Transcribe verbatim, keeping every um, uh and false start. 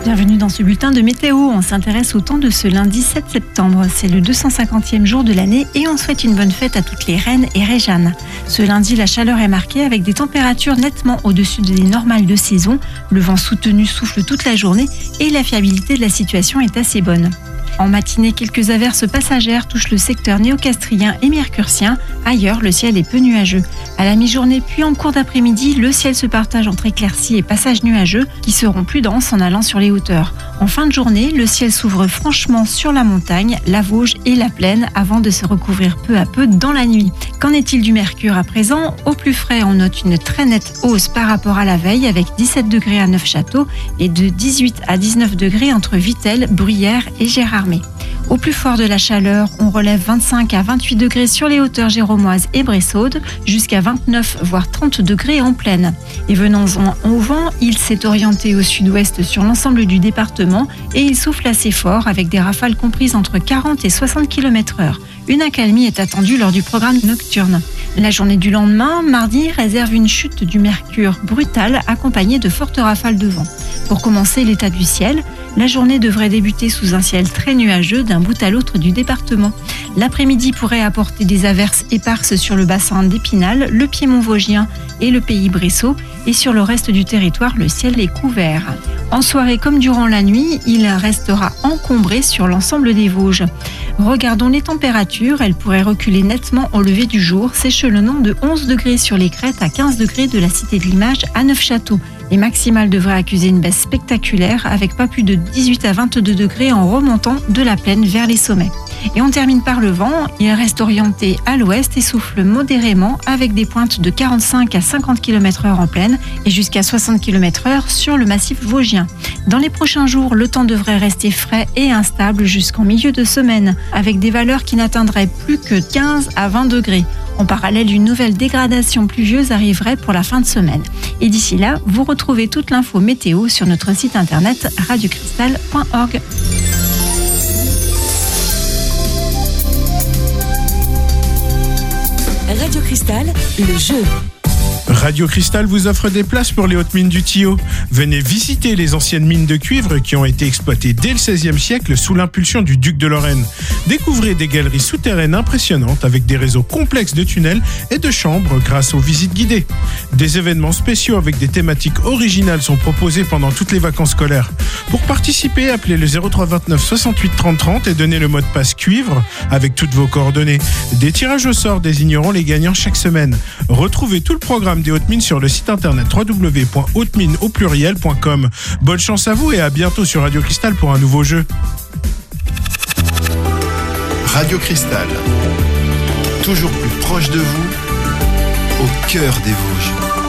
Bienvenue dans ce bulletin de météo. On s'intéresse au temps de ce lundi sept septembre. C'est le deux cent cinquantième jour de l'année et on souhaite une bonne fête à toutes les reines et réjanes. Ce lundi, la chaleur est marquée avec des températures nettement au-dessus des normales de saison. Le vent soutenu souffle toute la journée et la fiabilité de la situation est assez bonne. En matinée, quelques averses passagères touchent le secteur néocastrien et mercurcien. Ailleurs, le ciel est peu nuageux. À la mi-journée puis en cours d'après-midi, le ciel se partage entre éclaircies et passages nuageux qui seront plus denses en allant sur les hauteurs. En fin de journée, le ciel s'ouvre franchement sur la montagne, la Vosges et la plaine avant de se recouvrir peu à peu dans la nuit. Qu'en est-il du mercure à présent ? Au plus frais, on note une très nette hausse par rapport à la veille avec dix-sept degrés à Neufchâteau et de dix-huit à dix-neuf degrés entre Vittel, Bruyères et Gérardmer. Au plus fort de la chaleur, on relève vingt-cinq à vingt-huit degrés sur les hauteurs géromoises et bressaudes, jusqu'à vingt-neuf voire trente degrés en plaine. Et venons-en au vent, il s'est orienté au sud-ouest sur l'ensemble du département et il souffle assez fort avec des rafales comprises entre quarante et soixante kilomètres heure. Une accalmie est attendue lors du programme nocturne. La journée du lendemain, mardi, réserve une chute du mercure brutale accompagnée de fortes rafales de vent. Pour commencer l'état du ciel, la journée devrait débuter sous un ciel très nuageux d'un bout à l'autre du département. L'après-midi pourrait apporter des averses éparses sur le bassin d'Épinal, le Piémont vosgien et le pays Bressot. Et sur le reste du territoire, le ciel est couvert. En soirée comme durant la nuit, il restera encombré sur l'ensemble des Vosges. Regardons les températures, elles pourraient reculer nettement au lever du jour, s'échelonnant de onze degrés sur les crêtes à quinze degrés de la Cité de l'Image à Neufchâteau. Les maximales devraient accuser une baisse spectaculaire avec pas plus de dix-huit à vingt-deux degrés en remontant de la plaine vers les sommets. Et on termine par le vent, il reste orienté à l'ouest et souffle modérément avec des pointes de quarante-cinq à cinquante kilomètres heure en plaine et jusqu'à soixante kilomètres heure sur le massif vosgien. Dans les prochains jours, le temps devrait rester frais et instable jusqu'en milieu de semaine avec des valeurs qui n'atteindraient plus que quinze à vingt degrés. En parallèle, une nouvelle dégradation pluvieuse arriverait pour la fin de semaine. Et d'ici là, vous retrouvez toute l'info météo sur notre site internet radio cristal point org. Radio Cristal, le jeu. Radio Cristal vous offre des places pour les hautes mines du Thillot. Venez visiter les anciennes mines de cuivre qui ont été exploitées dès le seizième siècle sous l'impulsion du duc de Lorraine. Découvrez des galeries souterraines impressionnantes avec des réseaux complexes de tunnels et de chambres grâce aux visites guidées. Des événements spéciaux avec des thématiques originales sont proposés pendant toutes les vacances scolaires. Pour participer, appelez le zéro trois vingt-neuf soixante-huit trente trente et donnez le mot de passe cuivre avec toutes vos coordonnées. Des tirages au sort désigneront les gagnants chaque semaine. Retrouvez tout le programme des hautes mines sur le site internet w w w point hautes mines au pluriel point com. Bonne chance à vous et à bientôt sur Radio Cristal pour un nouveau jeu. Radio Cristal, toujours plus proche de vous, au cœur des Vosges.